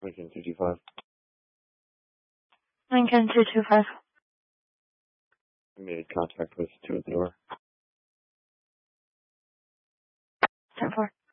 Lincoln 225. Lincoln 225. I made contact with 2 at the door. 10-4.